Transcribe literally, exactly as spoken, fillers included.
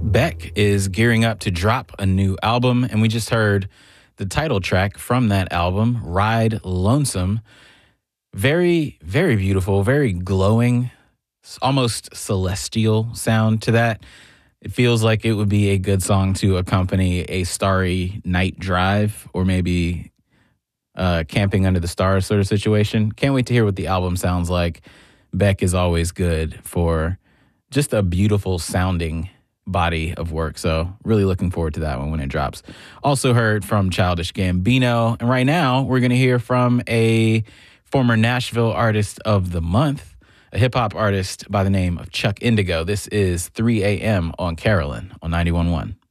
Beck is gearing up to drop a new album, and we just heard the title track from that album, Ride Lonesome. Very, very beautiful, very glowing, almost celestial sound to that. It feels like it would be a good song to accompany a starry night drive or maybe uh, camping under the stars sort of situation. Can't wait to hear what the album sounds like. Beck is always good for just a beautiful sounding body of work. So really looking forward to that one when it drops. Also heard from Childish Gambino. And right now we're going to hear from a former Nashville Artist of the Month, a hip-hop artist by the name of Chuck Indigo. This is three a.m. on Carolyn on ninety-one point one.